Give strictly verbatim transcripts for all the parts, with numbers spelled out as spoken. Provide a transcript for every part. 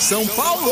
São Paulo.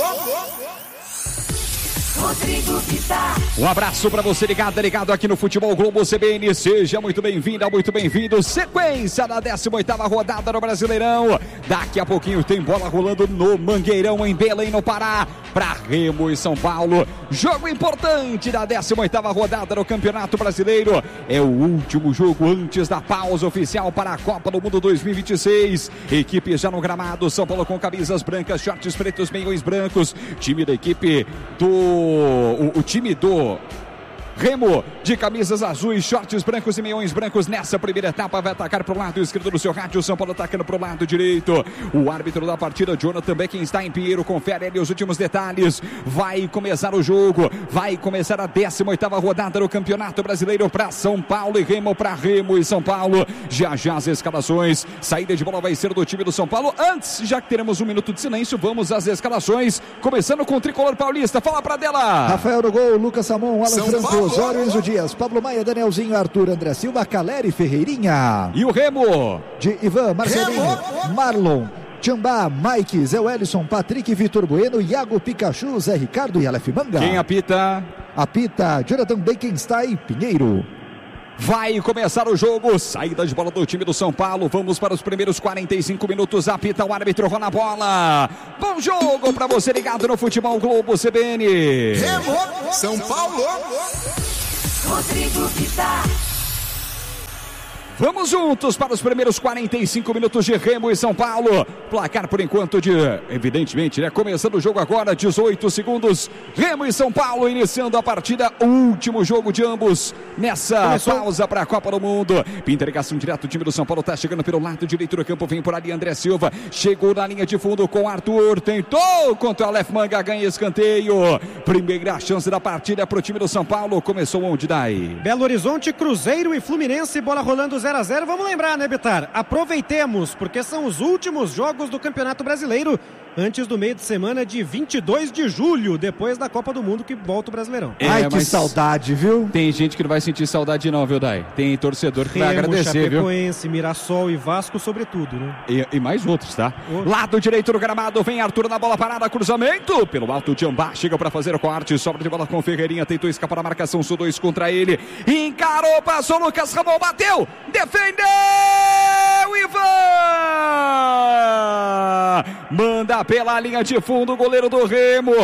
Rodrigo Vitar. Um abraço para você ligado, ligado aqui no Futebol Globo C B N. Seja muito bem-vindo, muito bem-vindo. Sequência da décima oitava rodada no Brasileirão. Daqui a pouquinho tem bola rolando no Mangueirão, em Belém, no Pará, para Remo e São Paulo. Jogo importante da décima oitava rodada no Campeonato Brasileiro. É o último jogo antes da pausa oficial para a Copa do Mundo dois mil e vinte e seis. Equipe já no gramado. São Paulo com camisas brancas, shorts pretos, meiões brancos. Time da equipe do... O, o time do Remo, de camisas azuis, shorts brancos e meiões brancos. Nessa primeira etapa vai atacar para o lado esquerdo do seu rádio. São Paulo atacando para o lado direito. O árbitro da partida, Jonathan Beck, está em Pinheiro, confere ali os últimos detalhes. Vai começar o jogo, vai começar a décima oitava rodada do Campeonato Brasileiro para São Paulo e Remo, para Remo e São Paulo. Já já as escalações. Saída de bola vai ser do time do São Paulo. Antes, já que teremos um minuto de silêncio, vamos às escalações, começando com o Tricolor Paulista. Fala pra dela. Rafael no gol, Lucas Samon, Alan São Franco, Paulo. Osório, Enzo Dias, Pablo Maia, Danielzinho, Arthur, André Silva, Caleri, Ferreirinha. E o Remo? De Ivan, Marcelinho, Remo. Marlon, Tchambá, Mike, Zé Wellison, Patrick, Vitor Bueno, Iago, Pikachu, Zé Ricardo e Aleph Manga. Quem apita? Apita, Jonathan Bekenstein, Pinheiro. Vai começar o jogo, saída de bola do time do São Paulo. Vamos para os primeiros quarenta e cinco minutos. Apita o árbitro, rola a bola. Bom jogo para você ligado no Futebol Globo C B N. Remo, São Paulo. Rodrigo Vitar. Vamos juntos para os primeiros quarenta e cinco minutos de Remo e São Paulo. Placar por enquanto de, evidentemente, né? Começando o jogo agora, dezoito segundos. Remo e São Paulo iniciando a partida. O último jogo de ambos nessa Começou. pausa para a Copa do Mundo. Pinta ligação direto, o time do São Paulo está chegando pelo lado direito do campo. Vem por ali André Silva. Chegou na linha de fundo com Arthur. Tentou contra o Aleph Manga, ganha escanteio. Primeira chance da partida para o time do São Paulo. Começou onde, Dai? Belo Horizonte, Cruzeiro e Fluminense. Bola rolando zero a zero. Vamos lembrar, né, Bitar? Aproveitemos, porque são os últimos jogos do Campeonato Brasileiro antes do meio de semana de vinte e dois de julho, depois da Copa do Mundo que volta o Brasileirão. É, Ai, que saudade, viu? Tem gente que não vai sentir saudade não, viu, Dai? Tem torcedor que Remo, vai agradecer, viu? Chapecoense, Mirassol e Vasco, sobretudo, né? E, e mais outros, tá? Oh. Lado direito do gramado, vem Arthur na bola parada, cruzamento. Pelo alto, Jambá chega para fazer o corte, sobra de bola com Ferreirinha, tentou escapar da marcação, são dois contra ele. Encarou, passou, Lucas Ramon, bateu, defendeu, Ivan! Manda pela linha de fundo o goleiro do Remo.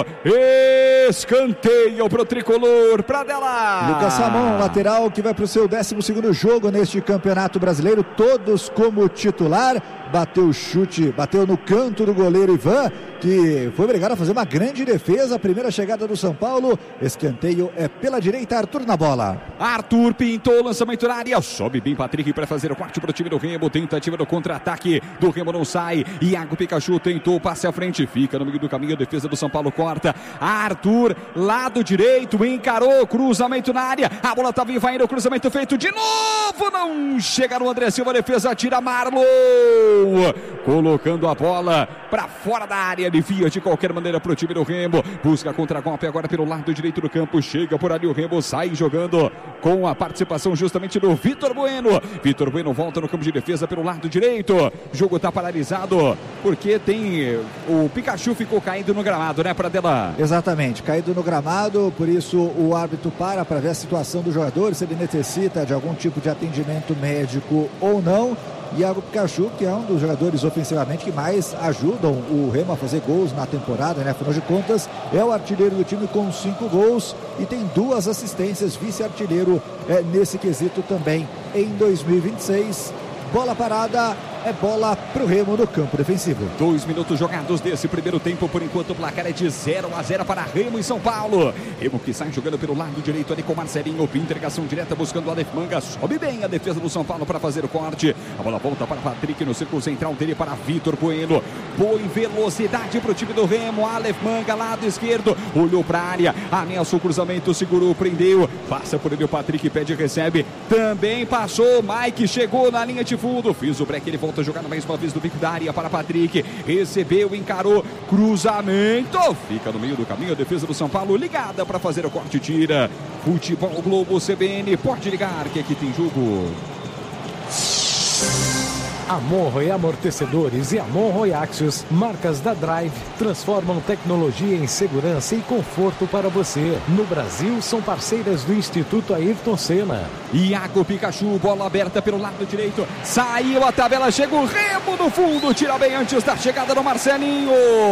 Escanteio pro tricolor, pra dela. Lucas Samon, lateral, que vai pro seu décimo segundo jogo neste Campeonato Brasileiro, todos como titular. Bateu o chute, bateu no canto do goleiro Ivan, que foi obrigado a fazer uma grande defesa. A primeira chegada do São Paulo, escanteio é pela direita, Arthur na bola. Arthur pintou, lançamento na área, sobe bem Patrick para fazer o quarto para o time do Remo, tentativa do contra-ataque do Remo não sai, Iago Pikachu tentou, passe à frente, fica no meio do caminho, a defesa do São Paulo corta, Arthur, lado direito, encarou, cruzamento na área, a bola tá viva ainda, o cruzamento feito de novo, não chega no André Silva, a defesa tira Marlon, colocando a bola para fora da área, alivia de qualquer maneira para o time do Remo, busca contra-golpe agora pelo lado direito do campo, chega por ali o Remo, sai jogando com a participação justamente do Vitor Bueno, Vitor Bueno volta no campo de defesa pelo lado direito, o jogo tá paralisado, porque tem, o Pikachu ficou caído no gramado, né, Pradela? Exatamente, caído no gramado, por isso o árbitro para para ver a situação do jogador, se ele necessita de algum tipo de atendimento médico ou não. Iago Pikachu, que é um dos jogadores ofensivamente que mais ajudam o Remo a fazer gols na temporada, né? Afinal de contas, é o artilheiro do time com cinco gols e tem duas assistências, vice-artilheiro é, nesse quesito também em dois mil e vinte e seis. Bola parada, é bola pro Remo no campo defensivo. Dois minutos jogados desse primeiro tempo, por enquanto o placar é de zero a zero para Remo e São Paulo. Remo que sai jogando pelo lado direito ali com Marcelinho, entregação direta buscando o Aleph Manga, sobe bem a defesa do São Paulo para fazer o corte. A bola volta para Patrick no círculo central dele para Vitor Bueno. Põe velocidade pro time do Remo, Aleph Manga, lado esquerdo, olhou para a área, ameaçou o cruzamento, segurou, prendeu, passa por ele o Patrick, pede e recebe, também passou, Mike chegou na linha de fundo, fez o break, ele volta a jogar mais uma vez do bico da área para Patrick, recebeu, encarou, cruzamento, fica no meio do caminho, a defesa do São Paulo ligada para fazer o corte, tira. Futebol Globo C B N, pode ligar que aqui tem jogo. A Monroe Amortecedores e a Monroe Axios, marcas da Drive, transformam tecnologia em segurança e conforto para você. No Brasil, são parceiras do Instituto Ayrton Senna. Iago Pikachu, bola aberta pelo lado direito, saiu a tabela, chega o Remo no fundo, tira bem antes da chegada do Marcelinho.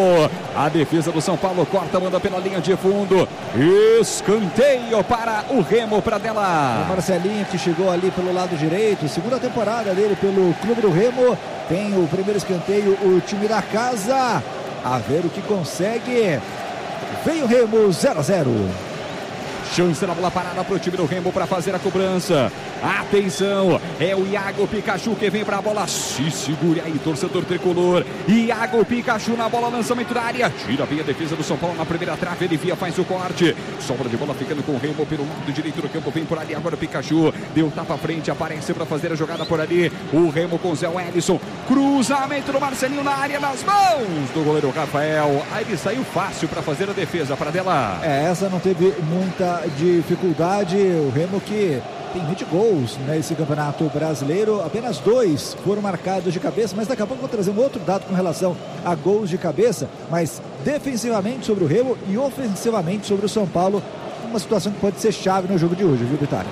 A defesa do São Paulo corta, manda pela linha de fundo, escanteio para o Remo, para dela. O Marcelinho que chegou ali pelo lado direito, segunda temporada dele pelo Clube do Remo, tem o primeiro escanteio, o time da casa, a ver o que consegue. Vem o Remo, zero a zero. Chance na bola parada para o time do Remo para fazer a cobrança. Atenção, é o Iago Pikachu que vem para a bola. Se segure aí, torcedor tricolor. Iago Pikachu na bola, lançamento da área. Tira bem a defesa do São Paulo na primeira trave. Ele via, faz o corte. Sobra de bola ficando com o Remo pelo lado direito do campo. Vem por ali agora o Pikachu. Deu tapa à frente, aparece para fazer a jogada por ali. O Remo com o Zé Wellison. Cruzamento do Marcelinho na área, nas mãos do goleiro Rafael. Aí ele saiu fácil para fazer a defesa para dela. É, essa não teve muita dificuldade. O Remo que tem vinte gols nesse campeonato brasileiro, apenas dois foram marcados de cabeça, mas daqui a pouco vou trazer um outro dado com relação a gols de cabeça, mas defensivamente sobre o Remo e ofensivamente sobre o São Paulo, uma situação que pode ser chave no jogo de hoje, viu, Bitar?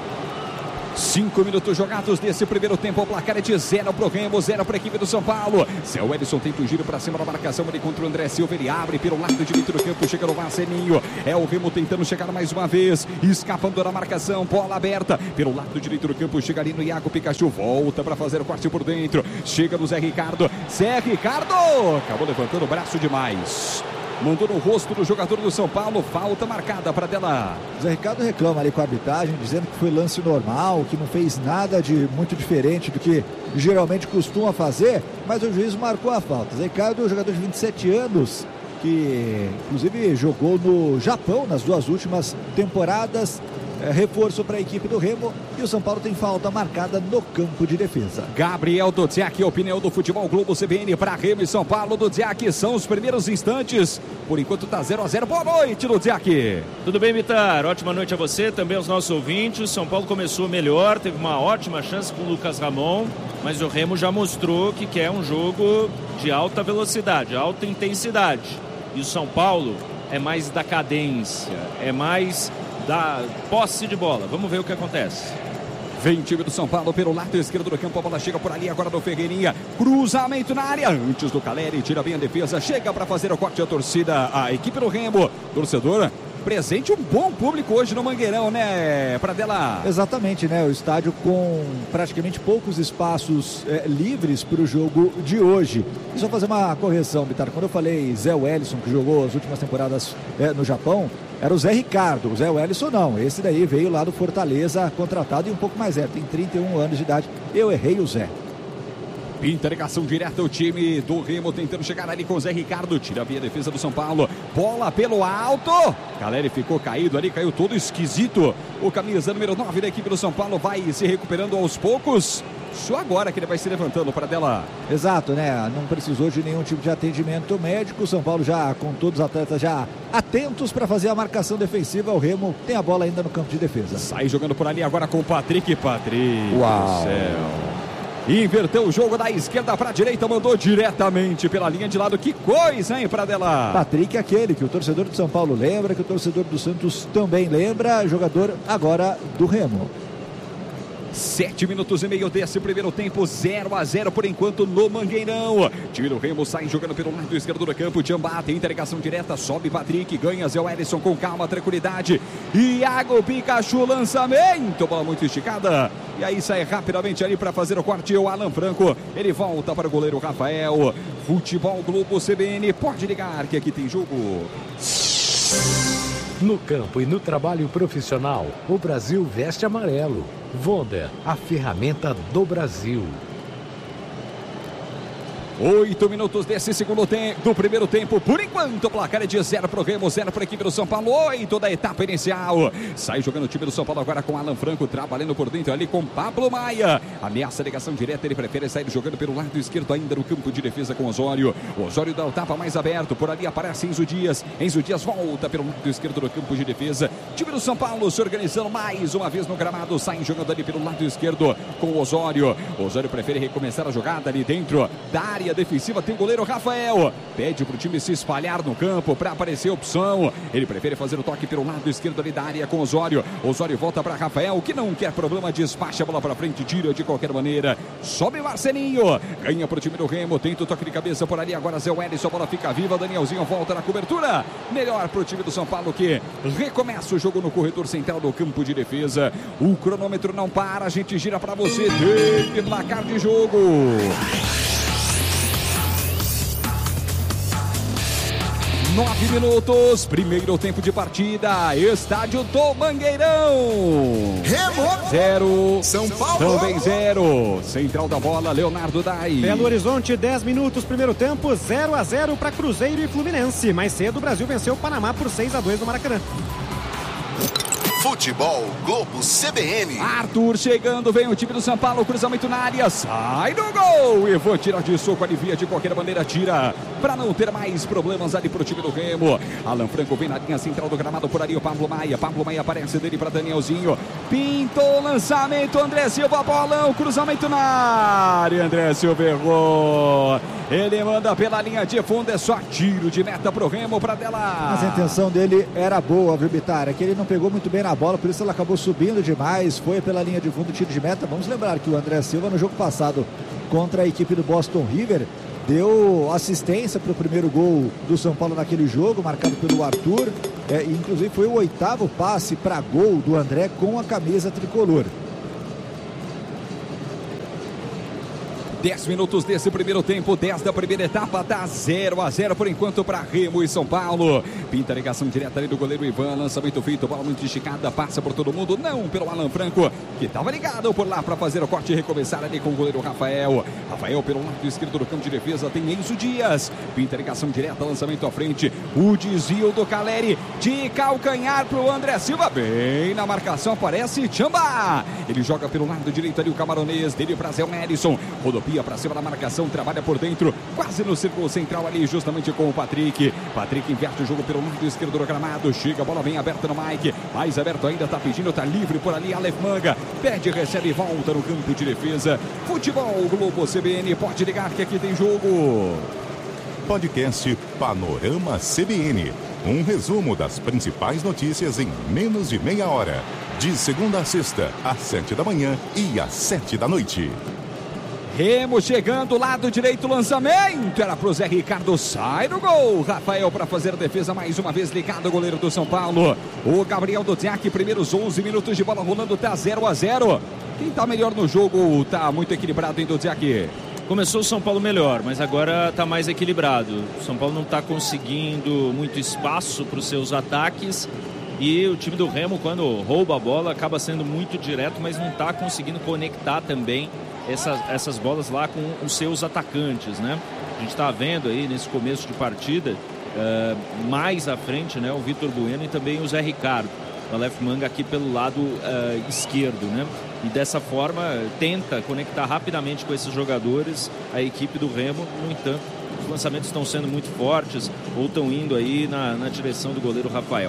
Cinco minutos jogados desse primeiro tempo. O placar é de zero para o Remo, zero para a equipe do São Paulo. Zé Wellison tenta o giro para cima da marcação. Ele contra o André Silva. Ele abre pelo lado direito do campo. Chega no Marcelinho. É o Remo tentando chegar mais uma vez. Escapando da marcação. Bola aberta pelo lado direito do campo. Chega ali no Iago Pikachu. Volta para fazer o corte por dentro. Chega no Zé Ricardo. Zé Ricardo acabou levantando o braço demais. Mandou no rosto do jogador do São Paulo, falta marcada para dela. Zé Ricardo reclama ali com a arbitragem, dizendo que foi lance normal, que não fez nada de muito diferente do que geralmente costuma fazer, mas o juiz marcou a falta. Zé Ricardo, jogador de vinte e sete anos, que inclusive jogou no Japão nas duas últimas temporadas. É, reforço para a equipe do Remo e o São Paulo tem falta marcada no campo de defesa. Gabriel Dudziak, opinião do Futebol Globo C B N para Remo e São Paulo. Dudziak, são os primeiros instantes, por enquanto está zero a zero. Boa noite, Dudziak. Tudo bem, Bitar? Ótima noite a você, também aos nossos ouvintes. São Paulo começou melhor, teve uma ótima chance com o Lucas Ramon, mas o Remo já mostrou que quer um jogo de alta velocidade, alta intensidade, e o São Paulo é mais da cadência, é mais da posse de bola. Vamos ver o que acontece. Vem o time do São Paulo pelo lado esquerdo do campo, a bola chega por ali agora do Ferreirinha, cruzamento na área, antes do Caleri, tira bem a defesa, chega para fazer o corte a torcida, a equipe do Remo, torcedor, presente um bom público hoje no Mangueirão, né, Pradella? Exatamente, né, o estádio com praticamente poucos espaços é, livres para o jogo de hoje. E só fazer uma correção, Bitar, quando eu falei Zé Wellison, que jogou as últimas temporadas é, no Japão, era o Zé Ricardo, o Zé Wellison não, esse daí veio lá do Fortaleza, contratado e um pouco mais velho, tem trinta e um anos de idade, eu errei o Zé. Interligação direta, o time do Remo tentando chegar ali com o Zé Ricardo, tira bem a defesa do São Paulo, bola pelo alto, Caleri ficou caído ali, caiu todo esquisito, o camisa número nove da equipe do São Paulo vai se recuperando aos poucos, só agora que ele vai se levantando para dela. Exato, né, não precisou de nenhum tipo de atendimento médico, o São Paulo já com todos os atletas já atentos para fazer a marcação defensiva, o Remo tem a bola ainda no campo de defesa. Sai jogando por ali agora com o Patrick, Patrick, uau, do céu. Inverteu o jogo da esquerda para a direita, mandou diretamente pela linha de lado. Que coisa, hein, Pradella? Patrick é aquele que o torcedor do São Paulo lembra, que o torcedor do Santos também lembra, jogador agora do Remo. Sete minutos e meio desse primeiro tempo, zero a zero por enquanto no Mangueirão. Time do Remo sai jogando pelo lado esquerdo do campo. Tiambá tem interligação direta, sobe Patrick, ganha Zé Wellison com calma, tranquilidade. Iago Pikachu, lançamento, bola muito esticada. E aí sai rapidamente ali para fazer o corte o Alan Franco. Ele volta para o goleiro Rafael. Futebol Globo C B N, pode ligar que aqui tem jogo. No campo e no trabalho profissional, o Brasil veste amarelo. Wonder, a ferramenta do Brasil. Oito minutos desse segundo tempo, do primeiro tempo. Por enquanto, o placar é de zero para o Remo, zero para a equipe do São Paulo. Oito da etapa inicial. Sai jogando o time do São Paulo agora com Alan Franco, trabalhando por dentro ali com Pablo Maia. Ameaça a ligação direta, ele prefere sair jogando pelo lado esquerdo ainda no campo de defesa com Osório. O Osório dá o tapa mais aberto, por ali aparece Enzo Dias. Enzo Dias volta pelo lado esquerdo do campo de defesa. Time do São Paulo se organizando mais uma vez no gramado. Sai jogando ali pelo lado esquerdo com o Osório. O Osório prefere recomeçar a jogada ali dentro da área defensiva. Tem o goleiro Rafael. Pede para o time se espalhar no campo para aparecer opção. Ele prefere fazer o toque pelo lado esquerdo ali da área com o Osório. Osório volta para Rafael, que não quer problema, despacha a bola para frente, tira de qualquer maneira. Sobe Marcelinho. Ganha para o time do Remo. Tenta o toque de cabeça por ali. Agora Zé Wellison, a bola fica viva. Danielzinho volta na cobertura. Melhor para o time do São Paulo, que recomeça o jogo no corredor central do campo de defesa. O cronômetro não para. A gente gira para você. Teve placar de jogo. Nove minutos, primeiro tempo de partida, estádio do Mangueirão. Remo. Zero. São Paulo. Também zero. Central da bola, Leonardo Dai. Belo Horizonte, dez minutos, primeiro tempo, zero a zero para Cruzeiro e Fluminense. Mais cedo, o Brasil venceu o Panamá por seis a dois no Maracanã. Futebol Globo C B N. Arthur chegando, vem o time do São Paulo, cruzamento na área, sai do gol. E vou tirar de soco, alivia de qualquer maneira, tira para não ter mais problemas ali pro time do Remo. Alan Franco vem na linha central do gramado por ali, o Pablo Maia. Pablo Maia aparece dele para Danielzinho. Pintou, lançamento, André Silva, bolão, cruzamento na área. André Silva errou. Ele manda pela linha de fundo, é só tiro de meta pro Remo, para dela. Mas a intenção dele era boa, viu, Bitar? É que ele não pegou muito bem na bola, por isso ela acabou subindo demais, foi pela linha de fundo, tiro de meta. Vamos lembrar que o André Silva, no jogo passado contra a equipe do Boston River, deu assistência para o primeiro gol do São Paulo naquele jogo, marcado pelo Arthur. É, inclusive foi o oitavo passe para gol do André com a camisa tricolor. dez minutos desse primeiro tempo, dez da primeira etapa, tá zero a zero por enquanto para Remo e São Paulo. Pinta a ligação direta ali do goleiro Ivan, lançamento feito, bola muito esticada, passa por todo mundo, não pelo Alan Franco, que estava ligado por lá para fazer o corte e recomeçar ali com o goleiro Rafael. Rafael pelo lado esquerdo do campo de defesa, tem Enzo Dias. Pinta a ligação direta, lançamento à frente, o desvio do Caleri, de calcanhar pro André Silva, bem na marcação, aparece Tchamba. Ele joga pelo lado direito ali o camaronês, dele para Zé Wellison, rodopia para cima da marcação, trabalha por dentro, quase no círculo central ali, justamente com o Patrick. Patrick inverte o jogo pelo lado esquerdo do gramado, chega, a bola bem aberta no Mike, mais aberto ainda, tá pedindo, tá livre por ali, Aleph Manga, pede, recebe e volta no campo de defesa. Futebol Globo C B N, pode ligar que aqui tem jogo. Podcast Panorama C B N, um resumo das principais notícias em menos de meia hora, de segunda a sexta, às sete da manhã e às sete da noite. Remo chegando, lado direito, lançamento, era pro Zé Ricardo, sai do gol, Rafael para fazer a defesa, mais uma vez ligado o goleiro do São Paulo, o Gabriel Duziak, primeiros onze minutos de bola rolando, tá zero a zero, quem tá melhor no jogo, tá muito equilibrado, hein, Duziak? Começou o São Paulo melhor, mas agora tá mais equilibrado, o São Paulo não tá conseguindo muito espaço para os seus ataques, e o time do Remo, quando rouba a bola, acaba sendo muito direto, mas não tá conseguindo conectar também Essas, essas bolas lá com os seus atacantes, né? A gente está vendo aí nesse começo de partida, uh, mais à frente, né? O Vitor Bueno e também o Zé Ricardo. O Aleph Manga aqui pelo lado uh, esquerdo, né? E dessa forma tenta conectar rapidamente com esses jogadores a equipe do Remo. No entanto, os lançamentos estão sendo muito fortes ou estão indo aí na, na direção do goleiro Rafael.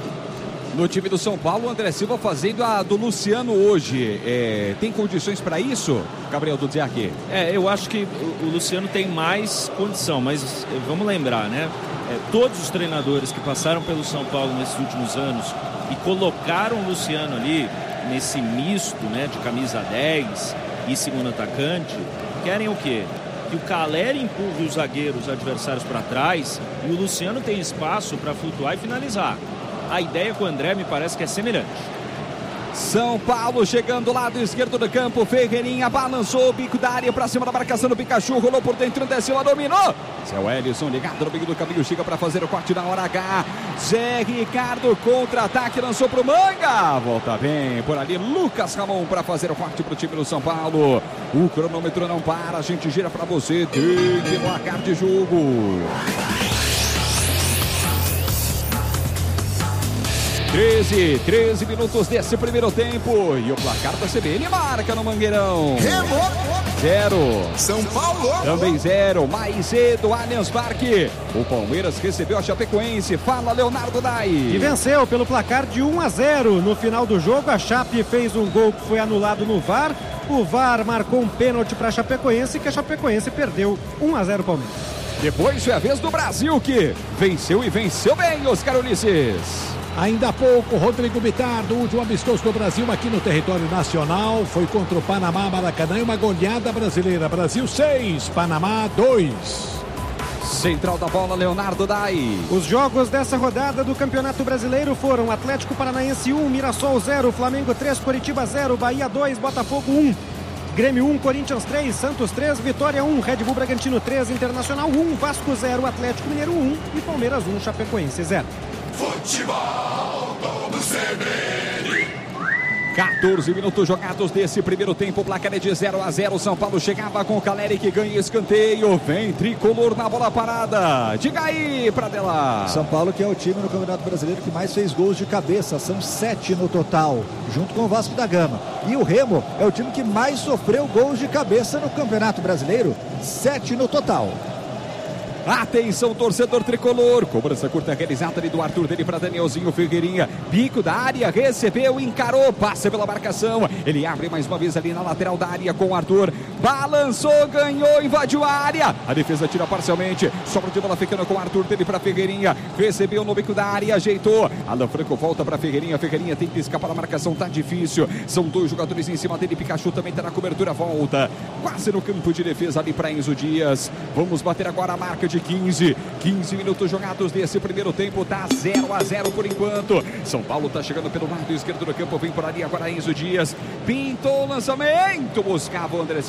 No time do São Paulo, o André Silva fazendo a do Luciano hoje. É, tem condições para isso, Gabriel Duziak? É, eu acho que o, o Luciano tem mais condição, mas vamos lembrar, né? É, todos os treinadores que passaram pelo São Paulo nesses últimos anos e colocaram o Luciano ali nesse misto, né, de camisa dez e segundo atacante, querem o quê? Que o Caleri empurre os zagueiros adversários para trás e o Luciano tem espaço para flutuar e finalizar. A ideia com o André me parece que é semelhante. São Paulo chegando lado esquerdo do campo, Ferreirinha balançou o bico da área para cima da marcação do Pikachu, rolou por dentro, desceu, dominou. Zé Wellison ligado no meio do caminho, chega para fazer o corte na hora H. Zé Ricardo, contra-ataque, lançou pro Manga. Volta bem por ali, Lucas Ramon para fazer o corte pro time do São Paulo. O cronômetro não para, a gente gira para você. Tem placar de jogo. treze, treze minutos desse primeiro tempo. E o placar da C B N marca no Mangueirão. Zero. São Paulo. Também zero. Mais cedo, Allianz Parque. O Palmeiras recebeu a Chapecoense. Fala, Leonardo Dai. E venceu pelo placar de um a zero. No final do jogo, a Chape fez um gol que foi anulado no V A R. O V A R marcou um pênalti para a Chapecoense, que a Chapecoense perdeu um a zero Palmeiras. Depois foi a vez do Brasil, que venceu e venceu bem, Oscar Ulisses. Ainda há pouco, Rodrigo Bittar, do último amistoso do Brasil aqui no território nacional, foi contra o Panamá, Maracanã, uma goleada brasileira. Brasil seis, Panamá dois. Central da bola, Leonardo Dai. Os jogos dessa rodada do Campeonato Brasileiro foram Atlético Paranaense um, Mirassol zero, Flamengo três, Coritiba zero, Bahia dois, Botafogo um. Grêmio um, Corinthians três, Santos três, Vitória um, Red Bull Bragantino três, Internacional um, Vasco zero, Atlético Mineiro um e Palmeiras um, Chapecoense zero. Futebol do C B N. quatorze minutos jogados desse primeiro tempo, o placar é de zero a zero. São Paulo chegava com o Caleri, que ganha escanteio. Vem tricolor na bola parada. Diga aí, Pradella. São Paulo, que é o time no Campeonato Brasileiro que mais fez gols de cabeça, são sete no total, junto com o Vasco da Gama. E o Remo é o time que mais sofreu gols de cabeça no Campeonato Brasileiro, sete no total. Atenção, torcedor tricolor. Cobrança curta realizada ali do Arthur, dele para Danielzinho Figueirinha. Bico da área, recebeu, encarou, passa pela marcação. Ele abre mais uma vez ali na lateral da área com o Arthur. Balançou, ganhou, invadiu a área. A defesa tira parcialmente. Sobra de bola ficando com o Arthur, dele para Figueirinha. Recebeu no bico da área, ajeitou. Alan Franco volta para Figueirinha. Figueirinha tenta escapar da marcação, tá difícil. São dois jogadores em cima dele. Pikachu também tá na cobertura, volta. Quase no campo de defesa ali para Enzo Dias. Vamos bater agora a marca de quinze, quinze minutos jogados desse primeiro tempo, tá zero a zero por enquanto. São Paulo tá chegando pelo lado esquerdo do campo, vem por ali agora Enzo Dias, pintou o lançamento, buscava o André